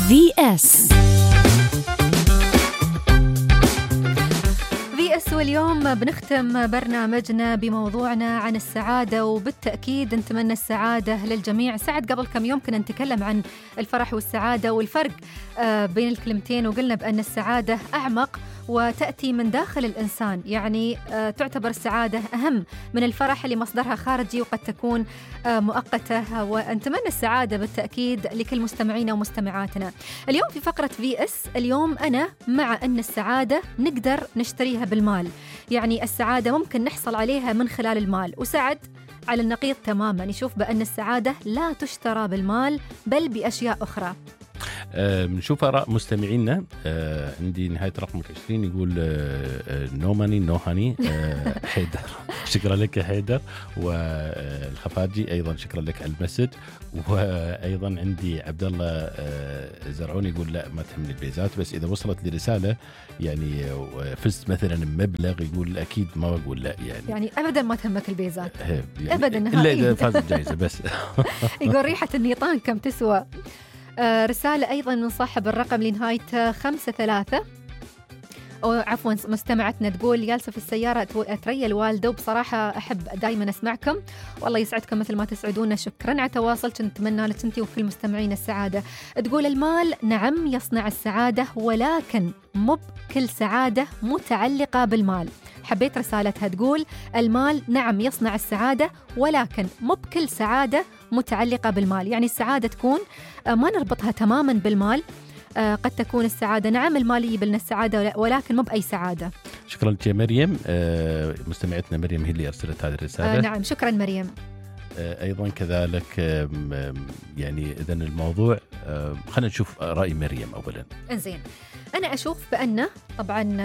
VS واليوم بنختم برنامجنا بموضوعنا عن السعادة، وبالتأكيد نتمنى السعادة للجميع. سعد قبل كم يوم كنا نتكلم عن الفرح والسعادة والفرق بين الكلمتين، وقلنا بأن السعادة أعمق وتأتي من داخل الإنسان، يعني تعتبر السعادة أهم من الفرح اللي مصدرها خارجي وقد تكون مؤقتة. ونتمنى السعادة بالتأكيد لكل مستمعينا ومستمعاتنا. اليوم في فقرة VS، اليوم أنا مع أن السعادة نقدر نشتريها بالمال، يعني السعادة ممكن نحصل عليها من خلال المال. وسعد على النقيض تماما، يشوف بأن السعادة لا تشترى بالمال بل بأشياء أخرى. بنشوف آراء مستمعينا. عندي نهاية رقم 20 يقول نو ماني نو هاني. حيدر، شكرا لك يا حيدر. والخفاجي أيضا شكرا لك على المسج. وأيضا عندي عبد الله زرعوني يقول لا ما تهمني البيزات، بس إذا وصلت لي رسالة يعني فزت مثلا مبلغ يقول أكيد ما بقول لا، يعني أبدا ما تهمك البيزات يعني أبدا إلا إذا فاز الجائزة بس. يقول ريحة النيطان كم تسوى. رسالة أيضا من صاحب الرقم لنهاية 53، أو عفوا مستمعتنا تقول جالسة في السيارة أتريا الوالدة، وبصراحة أحب دايما أسمعكم، والله يسعدكم مثل ما تسعدونا. شكرا على تواصلك، نتمنى لك أنت وكل مستمعين السعادة. تقول المال نعم يصنع السعادة، ولكن مو بكل سعادة متعلقة بالمال. حبيت رسالتها، تقول المال نعم يصنع السعادة، ولكن مو بكل سعادة متعلقة بالمال. يعني السعادة تكون ما نربطها تماما بالمال. قد تكون السعادة نعم المالية بلنا السعادة، ولكن مو بأي سعادة. شكرا لك يا مريم. مستمعتنا مريم هي اللي أرسلت هذه الرسالة. نعم شكرا مريم. أيضا كذلك يعني إذن الموضوع خلينا نشوف رأي مريم أولا. إنزين، أنا أشوف بأنه طبعا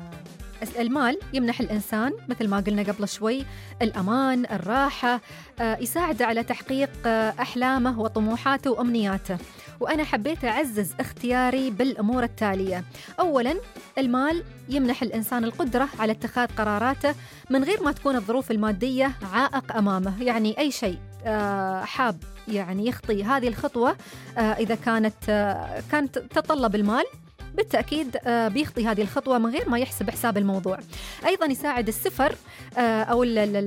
المال يمنح الإنسان مثل ما قلنا قبل شوي الأمان، الراحة، يساعد على تحقيق أحلامه وطموحاته وأمنياته. وأنا حبيت أعزز اختياري بالأمور التالية. أولاً، المال يمنح الإنسان القدرة على اتخاذ قراراته من غير ما تكون الظروف المادية عائق أمامه. يعني أي شيء حاب يعني يخطي هذه الخطوة، إذا كانت تتطلب المال بالتأكيد بيخطي هذه الخطوة من غير ما يحسب حساب الموضوع. أيضاً يساعد السفر أو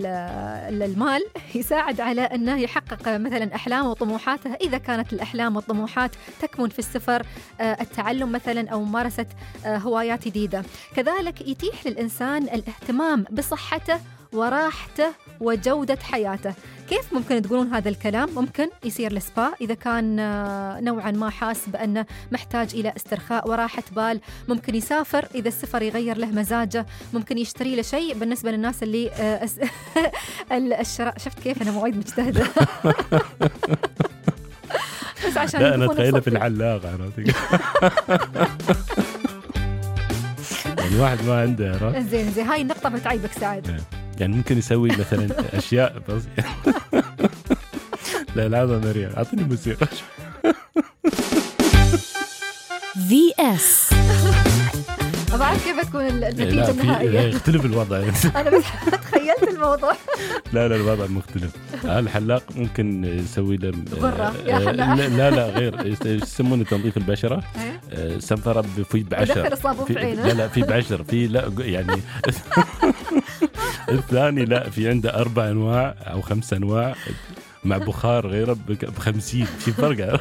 المال يساعد على أنه يحقق مثلاً أحلامه وطموحاته، إذا كانت الأحلام والطموحات تكمن في السفر، التعلم مثلاً أو ممارسة هوايات جديدة. كذلك يتيح للإنسان الاهتمام بصحته وراحته وجودة حياته. كيف ممكن تقولون هذا الكلام؟ ممكن يصير لسبا إذا كان نوعا ما حاس بأنه محتاج إلى استرخاء وراحة بال. ممكن يسافر إذا السفر يغير له مزاجه. ممكن يشتري له شيء بالنسبة للناس اللي الشراء. شفت كيف أنا موعد مجتهدة. بس عشان لا أنا تخيله في العلاق يعني واحد ما عنده. زين هاي النقطة بتعيبك سعد. يعني ممكن يسوي مثلا أشياء بس. لا هذا مريم أعطيني موسيقى. VS أبعد كيف تكون النتيجة النهائية. يختلف الوضع. أنا بس تخيلت الموضوع. لا الوضع مختلف. الحلاق ممكن يسوي له غرة يا حلاق. لا غير يسمونه تنظيف البشرة. سنفرة في بعشر. ودخل الصابون في عينه. لا في بعشر في لا يعني. الثاني لا في عنده 4 أنواع أو 5 أنواع مع بخار غيره ب50. في فرق.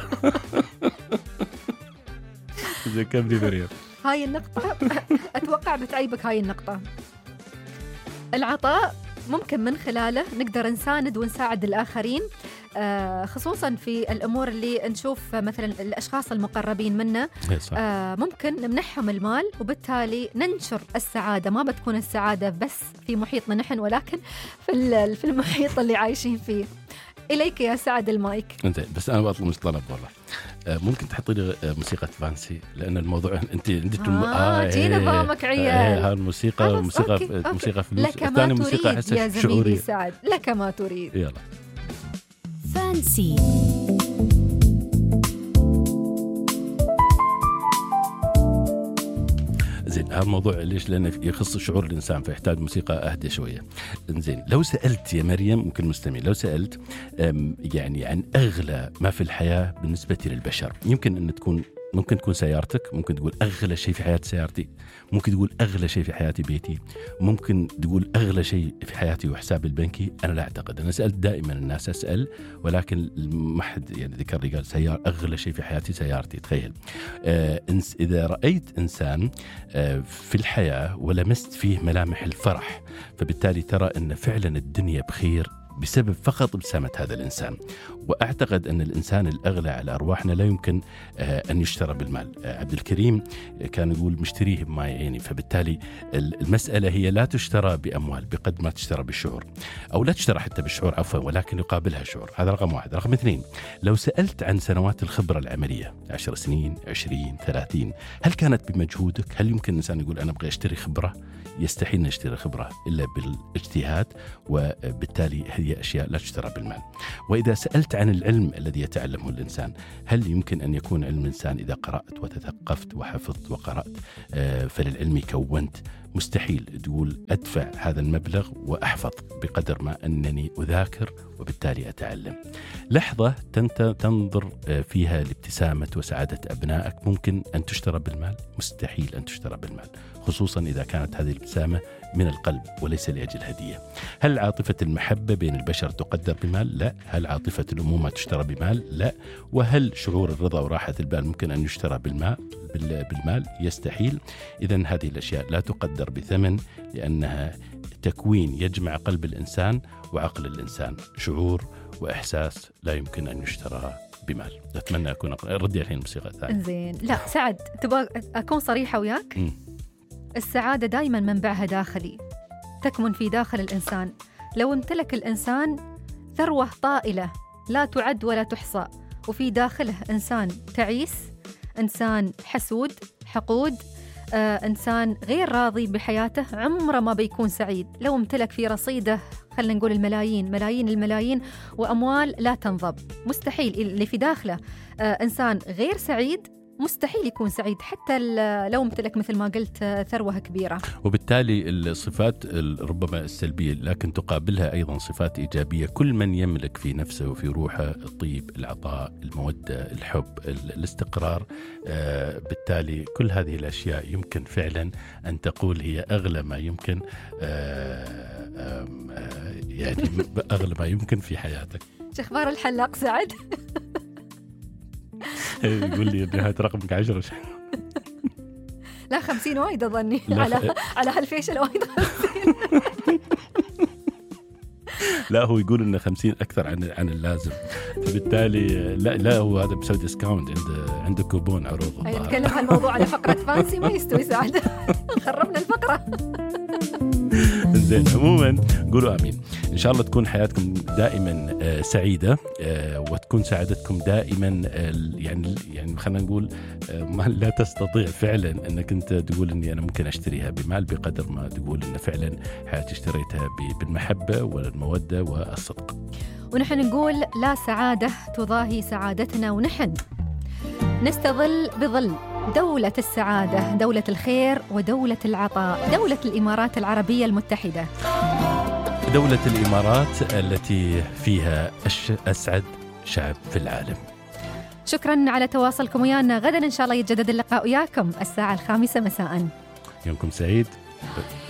زي كم دي مريم. هاي النقطة أتوقع بتعيبك. هاي النقطة، العطاء ممكن من خلاله نقدر نساند ونساعد الآخرين، خصوصا في الأمور اللي نشوف مثلا الأشخاص المقربين منا. ممكن نمنحهم المال وبالتالي ننشر السعادة. ما بتكون السعادة بس في محيطنا نحن، ولكن في المحيط اللي عايشين فيه. إليك يا سعد المايك. أنت بس أنا بطلب مش طلب والله. ممكن تحطي لي موسيقى فانسي، لأن الموضوع أنت عندك جينا نظامك عيال. هالموسيقى موسيقى فلوس. الثاني موسيقى أحسها شعورية. سعد لك ما تريد. يلا فانسي. زين هذا الموضوع ليش؟ لأنه يخص شعور الإنسان فيحتاج موسيقى أهدى شوية. زين لو سألت يا مريم ممكن مستمع، لو سألت يعني عن أغلى ما في الحياة بالنسبة للبشر، يمكن أن تكون ممكن تكون سيارتك، ممكن تقول أغلى شيء في حياتي سيارتي، ممكن تقول أغلى شيء في حياتي بيتي، ممكن تقول أغلى شيء في حياتي وحسابي البنكي. أنا لا أعتقد. أنا سألت دائما الناس، أسأل ولكن ما حد يعني ذكر لي قال سيارة أغلى شيء في حياتي سيارتي. تخيل إذا رأيت إنسان في الحياة ولمست فيه ملامح الفرح، فبالتالي ترى أن فعلا الدنيا بخير بسبب فقط ابتسامة هذا الإنسان. وأعتقد أن الإنسان الأغلى على أرواحنا لا يمكن أن يشترى بالمال. عبد الكريم كان يقول مشتريه بماء عيني. فبالتالي المسألة هي لا تشترى بأموال بقد ما تشترى بالشعور، أو لا تشترى حتى بالشعور عفوا، ولكن يقابلها شعور. هذا رقم واحد. رقم اثنين، لو سألت عن سنوات الخبرة العملية 10 سنين 20 30، هل كانت بمجهودك؟ هل يمكن الإنسان يقول أنا أبغى أشتري خبرة؟ يستحيل نشتري خبرة إلا بالاجتهاد، وبالتالي هي أشياء لا تشترى بالمال. وإذا سألت عن العلم الذي يتعلمه الإنسان، هل يمكن أن يكون علم الإنسان إذا قرأت وتثقفت وحفظت وقرأت فللعلم كونت؟ مستحيل تقول أدفع هذا المبلغ وأحفظ بقدر ما أنني أذاكر وبالتالي أتعلم. لحظة تنظر فيها لابتسامة وسعادة أبنائك ممكن أن تشترى بالمال؟ مستحيل أن تشترى بالمال، خصوصا إذا كانت هذه الابتسامة من القلب وليس لأجل هدية. هل عاطفة المحبة بين البشر تقدر بمال؟ لا. هل عاطفة الأمومة تشترى بمال؟ لا. وهل شعور الرضا وراحة البال ممكن أن يشترى بالمال؟ يستحيل. إذن هذه الأشياء لا تقدر بثمن، لأنها تكوين يجمع قلب الإنسان وعقل الإنسان، شعور وإحساس لا يمكن أن يشترى بمال. أتمنى أكون ردي الحين الموسيقى الثانية. زين. لا سعد، تبغى أكون صريحة وياك؟ السعادة دائما منبعها داخلي، تكمن في داخل الإنسان. لو امتلك الإنسان ثروة طائلة لا تعد ولا تحصى، وفي داخله إنسان تعيس، إنسان حسود حقود، إنسان غير راضي بحياته، عمره ما بيكون سعيد. لو امتلك في رصيده خلينا نقول الملايين وأموال لا تنضب، مستحيل. اللي في داخله إنسان غير سعيد مستحيل يكون سعيد، حتى لو امتلك مثل ما قلت ثروة كبيرة. وبالتالي الصفات ربما السلبية لكن تقابلها أيضا صفات إيجابية. كل من يملك في نفسه وفي روحه الطيب، العطاء، المودة، الحب، الاستقرار، بالتالي كل هذه الأشياء يمكن فعلا أن تقول هي أغلى ما يمكن، يعني أغلى ما يمكن في حياتك. شخبار الحلاق سعد؟ يقول لي بنهاية رقمك 10. لا 50 وايد أظني، على هالفيشل وايد 50. لا هو يقول إنه 50 أكثر عن اللازم، فبالتالي لا هو هذا بسوي ديسكاونت عنده كوبون عروض. نتكلم هالموضوع على فقرة فانسي ما يستوي سعد. خربنا الفقرة. زين. عموما قولوا آمين. إن شاء الله تكون حياتكم دائما سعيدة، وتكون سعادتكم دائما يعني خلينا نقول ما لا تستطيع فعلا أنك أنت تقول أني أنا ممكن أشتريها بمال بقدر ما تقول أن فعلا حياتي اشتريتها بالمحبة والمودة والصدق. ونحن نقول لا سعادة تضاهي سعادتنا، ونحن نستظل بظل دولة السعادة، دولة الخير ودولة العطاء، دولة الإمارات العربية المتحدة، دولة الإمارات التي فيها أسعد شعب في العالم. شكرا على تواصلكم ويانا. غدا إن شاء الله يتجدد اللقاء وياكم الساعة 5 مساء. يومكم سعيد.